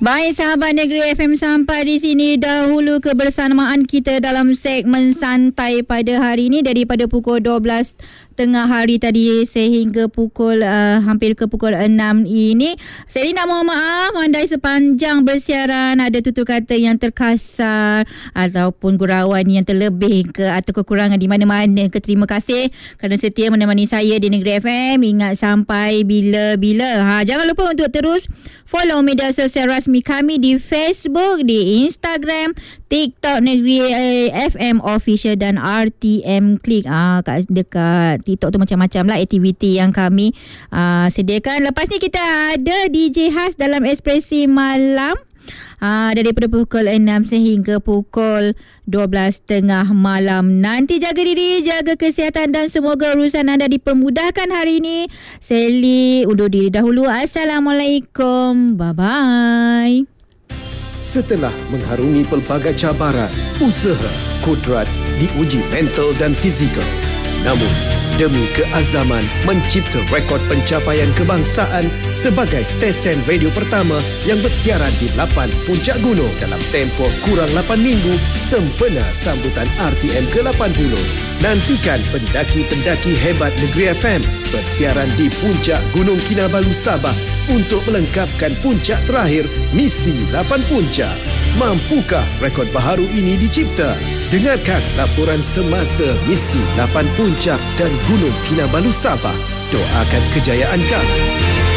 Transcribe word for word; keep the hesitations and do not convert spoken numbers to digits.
Baik sahabat Negeri F M, sampai di sini dahulu kebersamaan kita dalam segmen santai pada hari ini daripada pukul dua belas tengah hari tadi sehingga pukul uh, hampir ke pukul enam ini. Saya nak mohon maaf andai sepanjang bersiaran ada tutur kata yang terkasar ataupun gurauan yang terlebih ke atau kekurangan di mana-mana ke. Terima kasih kerana setia menemani saya di Negeri F M. Ingat sampai bila-bila. Ha, jangan lupa untuk terus follow media sosial rasmi kami di Facebook, di Instagram, TikTok Negeri F M Official dan R T M Click. Ah, kat dekat TikTok tu macam-macam lah aktiviti yang kami uh, sediakan. Lepas ni kita ada D J khas dalam Ekspresi Malam. Ha, daripada pukul enam sehingga pukul dua belas tengah malam. Nanti jaga diri, jaga kesihatan dan semoga urusan anda dipermudahkan hari ini. Sally undur diri dahulu. Assalamualaikum. Bye-bye. Setelah mengharungi pelbagai cabaran, usaha, kudrat diuji mental dan fizikal. Namun, demi keazaman mencipta rekod pencapaian kebangsaan sebagai stesen radio pertama yang bersiaran di lapan puncak gunung dalam tempoh kurang lapan minggu sempena sambutan R T M ke lapan puluh. Nantikan pendaki-pendaki hebat Negeri F M bersiaran di puncak Gunung Kinabalu Sabah untuk melengkapkan puncak terakhir misi lapan puncak. Mampukah rekod baharu ini dicipta? Dengarkan laporan semasa misi lapan puncak dari Gunung Kinabalu Sabah. Doakan kejayaan kami.